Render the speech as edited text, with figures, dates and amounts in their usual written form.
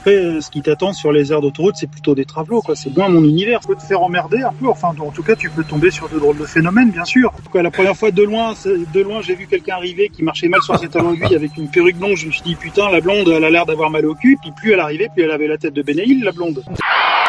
Après, ce qui t'attend sur les aires d'autoroute, c'est plutôt des travelots, quoi. C'est moins mon univers. Tu peux te faire emmerder un peu, enfin, en tout cas, tu peux tomber sur de drôles de phénomènes, bien sûr. En tout cas, la première fois, de loin, j'ai vu quelqu'un arriver qui marchait mal sur ses talons aiguilles avec une perruque blonde. Je me suis dit, putain, la blonde, elle a l'air d'avoir mal au cul. Puis plus elle arrivait, plus elle avait la tête de Benaïl, la blonde.